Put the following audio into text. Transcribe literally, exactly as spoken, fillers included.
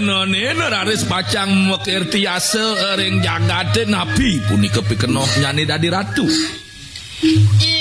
Kenane neraris pacang mekir tiasa ring jagate nabi punika pikenoh nyane dadi ratu.